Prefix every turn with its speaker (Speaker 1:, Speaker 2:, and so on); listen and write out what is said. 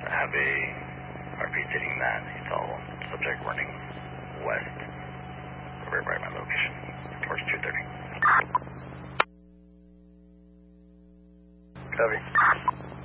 Speaker 1: I have a RP sitting that Utah subject running west, right by my location, towards 230.
Speaker 2: Copy.